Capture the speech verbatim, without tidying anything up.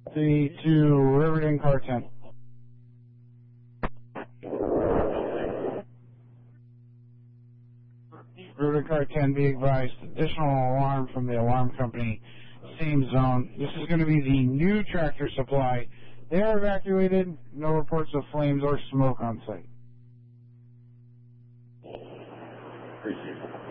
The to Riverdale Car ten. Riverdale Car ten, be advised, additional alarm from the alarm company, same zone. This is going to be the new Tractor Supply. They are evacuated, no reports of flames or smoke on site. Appreciate it.